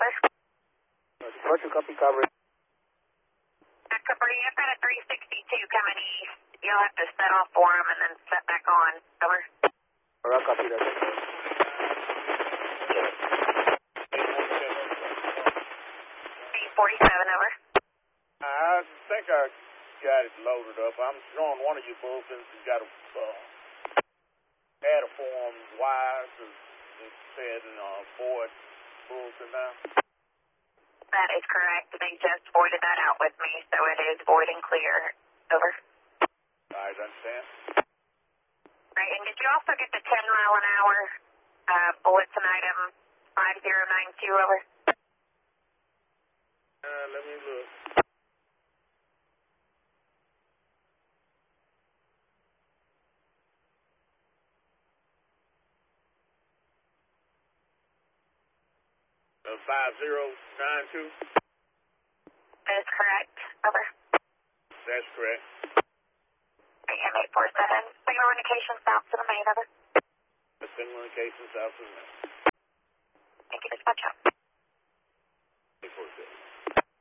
over. What's your copy coverage? Cooper, you've got a 362 coming east. You'll have to set off for him and then set back on. Over. Alright, copy that. 847, over. I think I got it loaded up. I'm showing one of your bulletins has got a Adiform wires, as it said in Ford bulletin now. That is correct. They just voided that out with me, so it is void and clear. Over. I understand. Right, and did you also get the 10-mile-an-hour bulletin item 5092, over? Let me look. Uh, 5092? That is correct. Over. That's correct. AM 847. Signal indication south to the main, over. Signal indication south to the main. Thank you, dispatch.